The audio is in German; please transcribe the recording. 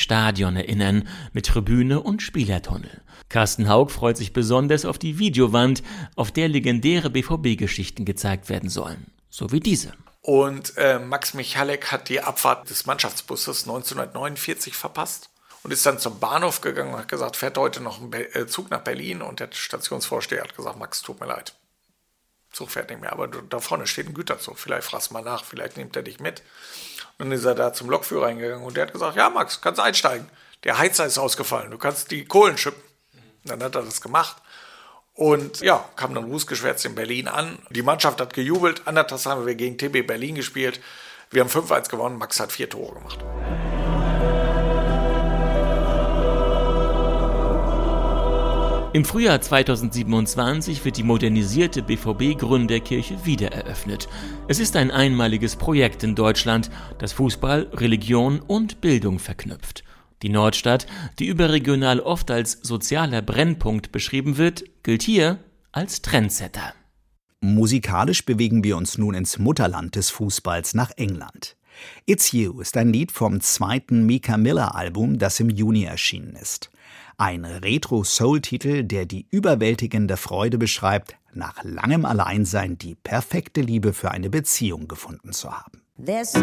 Stadion erinnern, mit Tribüne und Spielertunnel. Carsten Hauck freut sich besonders auf die Videowand, auf der legendäre BVB-Geschichten gezeigt werden sollen. So wie diese. Und Max Michalek hat die Abfahrt des Mannschaftsbusses 1949 verpasst und ist dann zum Bahnhof gegangen und hat gesagt, fährt heute noch ein Zug nach Berlin? Und der Stationsvorsteher hat gesagt, Max, tut mir leid. Zug fährt nicht mehr, aber da vorne steht ein Güterzug, vielleicht fragst mal nach, vielleicht nimmt er dich mit. Und dann ist er da zum Lokführer hingegangen und der hat gesagt, ja Max, kannst einsteigen, der Heizer ist ausgefallen, du kannst die Kohlen schippen. Dann hat er das gemacht und ja, kam dann rußgeschwärzt in Berlin an. Die Mannschaft hat gejubelt, an der Tasse haben wir gegen TB Berlin gespielt, wir haben 5-1 gewonnen, Max hat 4 Tore gemacht. Im Frühjahr 2027 wird die modernisierte BVB-Gründerkirche wiedereröffnet. Es ist ein einmaliges Projekt in Deutschland, das Fußball, Religion und Bildung verknüpft. Die Nordstadt, die überregional oft als sozialer Brennpunkt beschrieben wird, gilt hier als Trendsetter. Musikalisch bewegen wir uns nun ins Mutterland des Fußballs nach England. It's You ist ein Lied vom zweiten Mika Miller-Album, das im Juni erschienen ist. Ein Retro-Soul-Titel, der die überwältigende Freude beschreibt, nach langem Alleinsein die perfekte Liebe für eine Beziehung gefunden zu haben. There's